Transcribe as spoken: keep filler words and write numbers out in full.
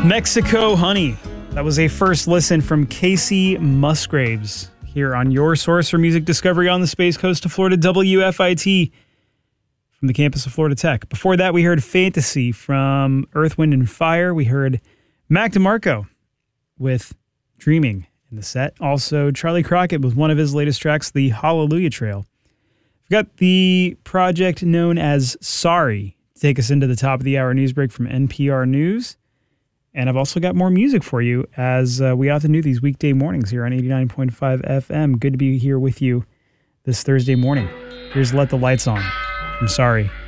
Mexico Honey. That was a first listen from Casey Musgraves here on your source for music discovery on the Space Coast of Florida, W F I T, from the campus of Florida Tech. Before that, we heard Fantasy from Earth, Wind, and Fire. We heard Mac DeMarco with Dreaming in the set. Also, Charlie Crockett with one of his latest tracks, The Hallelujah Trail. We've got the project known as Sorry to take us into the top of the hour news break from N P R News. And I've also got more music for you, as uh, we often do these weekday mornings here on eighty-nine point five F M. Good to be here with you this Thursday morning. Here's Let the Lights On from Sorry.